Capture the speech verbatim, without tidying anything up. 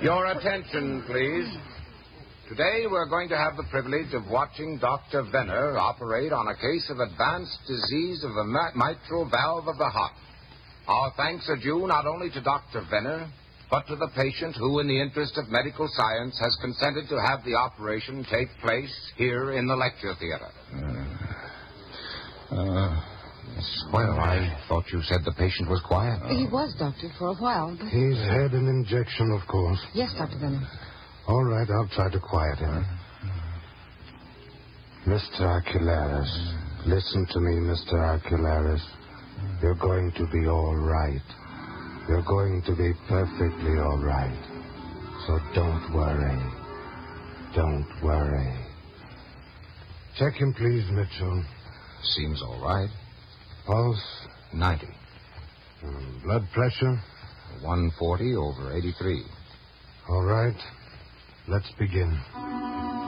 Your attention, please. Today we're going to have the privilege of watching Doctor Venner operate on a case of advanced disease of the mitral valve of the heart. Our thanks are due not only to Doctor Venner, but to the patient who, in the interest of medical science, has consented to have the operation take place here in the lecture theater. Uh, uh, well, I thought you said the patient was quiet. He was, Doctor, for a while. But... He's had an injection, of course. Yes, Doctor Venner. All right, I'll try to quiet him. Mister Arcularis, listen to me, Mister Arcularis. You're going to be all right. You're going to be perfectly all right. So don't worry. Don't worry. Check him, please, Mitchell. Seems all right. Pulse? ninety. Um, blood pressure? one forty over eighty-three. All right. Let's begin.